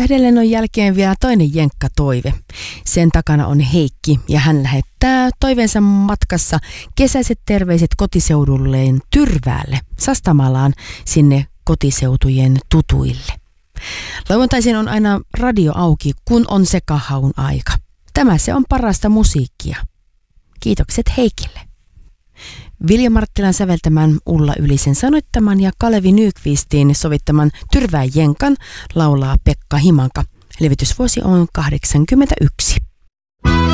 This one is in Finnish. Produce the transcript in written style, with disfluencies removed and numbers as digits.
Edelleen on jälkeen vielä toinen jenkkatoive. Sen takana on Heikki ja hän lähettää toiveensa matkassa kesäiset terveiset kotiseudulleen Tyrväälle, Sastamalaan, sinne kotiseutujen tutuille. Lauantaisin on aina radio auki, kun on se kahaun aika. Tämä se on parasta musiikkia. Kiitokset Heikille. Vilja Marttilan säveltämän, Ulla Ylisen sanoittaman ja Kalevi Nykvistin sovittaman Tyrvään jenkan laulaa Pekka Himanka. Levitysvuosi on 81.